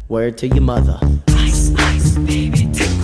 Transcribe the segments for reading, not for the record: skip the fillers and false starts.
Word to your mother. Ice, ice, baby,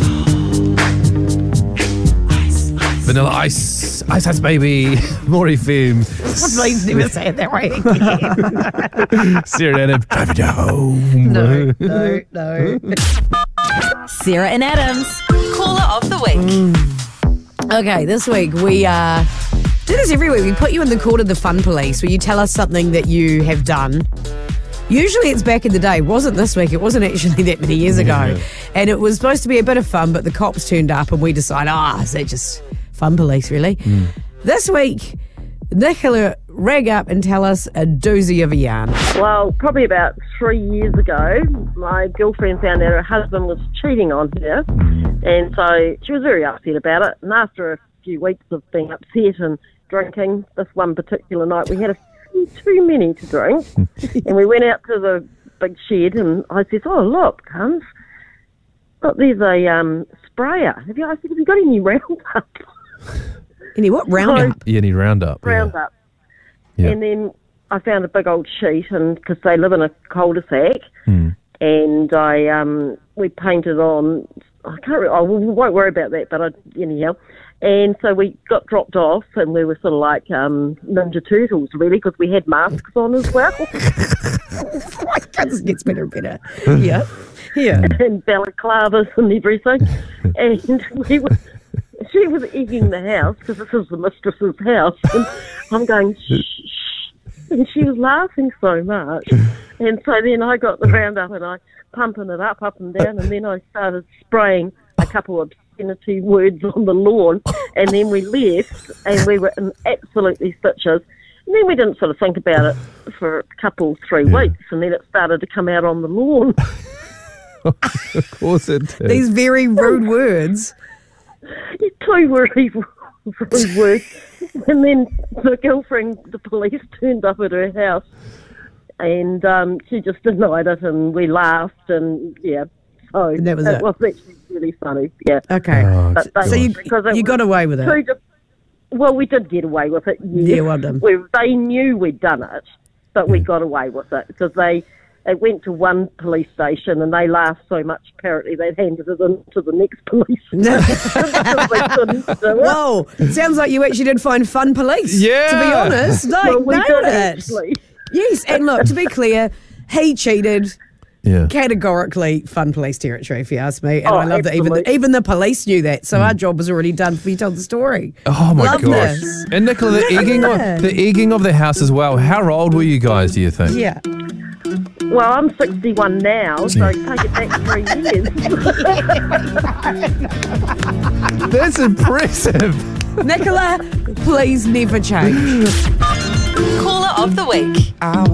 Vanilla Ice, Ice Ice Baby, Maury Fim. Please never say it that way again. Sarah and Adam, drive you home. No. Sarah and Adam's Caller of the Week. Okay, this week we do this every week. We put you in the court of the fun police where you tell us something that you have done. Usually it's back in the day. It wasn't this week. It wasn't actually that many years ago. And it was supposed to be a bit of fun, but the cops turned up and we decided, is that just fun police, really? This week, Nicola rang up and tell us a doozy of a yarn. Well, probably about 3 years ago, my girlfriend found out her husband was cheating on her, and so she was very upset about it. And after a few weeks of being upset and drinking, this one particular night we had a few too many to drink, and we went out to the big shed, and I said, "Oh, look, cunts, look, there's a sprayer. I said, have you got any Roundup?" Any what? Roundup? Yeah, need Roundup. Roundup. Yeah. And then I found a big old sheet, and because they live in a cul-de-sac, and we painted on. I can't. We won't worry about that, but anyhow. And so we got dropped off, and we were sort of like Ninja Turtles, really, because we had masks on as well. It gets better and better. Yeah. And balaclavas and everything. And she was egging the house, because this is the mistress's house, and I'm going, shh, shh. And she was laughing so much. And so then I got the Roundup and I pumping it up and down, and then I started spraying a couple of obscenity words on the lawn, and then we left, and we were in absolutely stitches. And then we didn't sort of think about it for a couple, 3 weeks, and then it started to come out on the lawn. Of course it did. These very rude words. Two very rude words. And then the police turned up at her house, and she just denied it, and we laughed, and so And that was it. was actually really funny, Okay. Oh, But So you got away with it? Well, we did get away with it, Yeah, well done. They knew we'd done it, but we got away with it, because it went to one police station, and they laughed so much, apparently, they'd handed it in to the next police station. They couldn't do it. Whoa, sounds like you actually did find fun police. Yeah. To be honest. Well, we nailed did, it. actually. Yes, and look, to be clear, he cheated. Yeah. Categorically fun police territory, if you ask me. And Oh, I love that even the police knew that. So our job was already done for you to tell the story. Oh my Love gosh. this. And Nicola, the egging of the house as well. How old were you guys, do you think? Yeah. Well, I'm 61 now, so take it back 3 years. That's impressive. Nicola, please never change. Caller of the Week.